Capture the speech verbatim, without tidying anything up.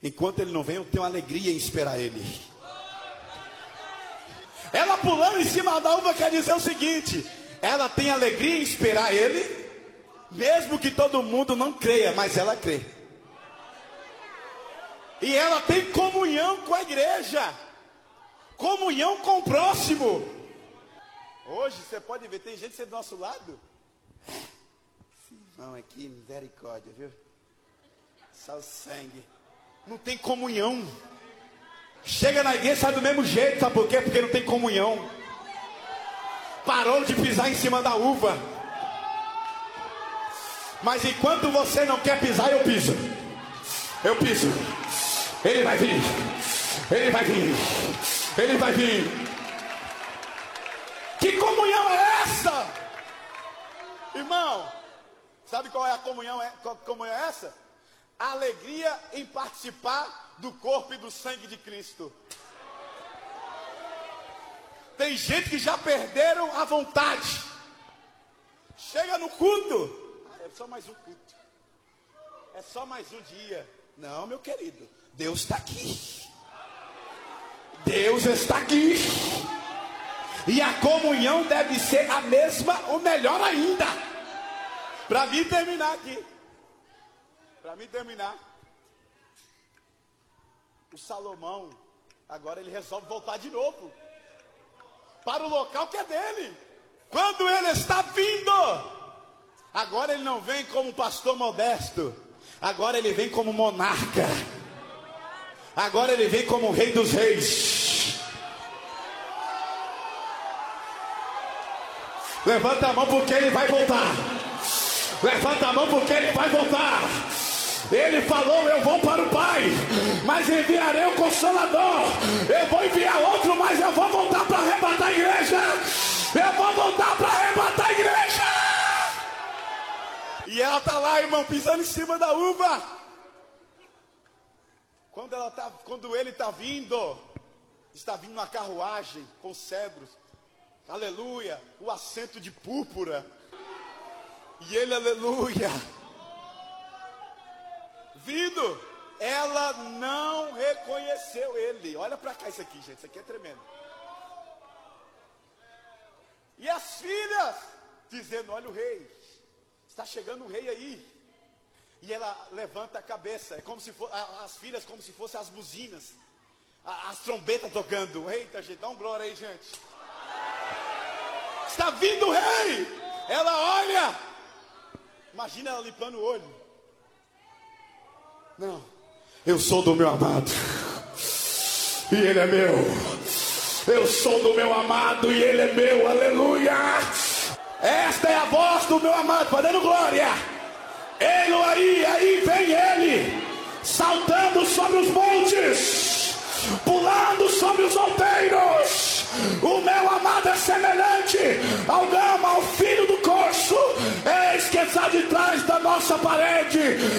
Enquanto ele não vem, eu tenho alegria em esperar ele. Ela pulando em cima da uva quer dizer o seguinte: ela tem alegria em esperar ele, mesmo que todo mundo não creia, mas ela crê. E ela tem comunhão com a igreja, comunhão com o próximo. Hoje você pode ver, tem gente do nosso lado. Não, aqui, misericórdia, viu? Só o sangue. Não tem comunhão. Chega na igreja, sai do mesmo jeito, sabe por quê? Porque não tem comunhão. Parou de pisar em cima da uva. Mas enquanto você não quer pisar, eu piso. Eu piso. Ele vai vir. Ele vai vir. Ele vai vir. Que comunhão é essa? Irmão, sabe qual é a comunhão? É, qual comunhão é essa? A alegria em participar do corpo e do sangue de Cristo. Tem gente que já perderam a vontade. Chega no culto. Ah, é só mais um culto. É só mais um dia. Não, meu querido. Deus está aqui. Deus está aqui. E a comunhão deve ser a mesma ou melhor ainda. Para mim terminar aqui. Para mim terminar. O Salomão, agora ele resolve voltar de novo para o local que é dele. Quando ele está vindo, agora ele não vem como pastor modesto. Agora ele vem como monarca. Agora ele vem como rei dos reis. Levanta a mão porque ele vai voltar. Levanta a mão porque ele vai voltar. Ele falou: eu vou para o Pai, mas enviarei o Consolador. Eu vou enviar outro, mas eu vou voltar para arrebatar a igreja. Eu vou voltar para arrebatar a igreja. E ela está lá, irmão, pisando em cima da uva. Quando, ela tá, quando ele está vindo, está vindo uma carruagem com cedros. Aleluia, o assento de púrpura. E ele, aleluia, vindo, ela não reconheceu ele. Olha para cá isso aqui, gente, isso aqui é tremendo. E as filhas dizendo: olha o rei, está chegando o rei aí. E ela levanta a cabeça, é como se for, as filhas como se fossem as buzinas, as trombetas tocando. Eita, gente, dá um glória aí, gente. Está vindo o rei. Ela olha, imagina ela limpando o olho. Não, eu sou do meu amado e ele é meu. Eu sou do meu amado e ele é meu, aleluia. Esta é a voz do meu amado, fazendo glória. Ele aí, aí vem ele, saltando sobre os montes, pulando sobre os outeiros. O meu amado é semelhante ao gama, ao filho do corso. Eis que está de trás da nossa parede.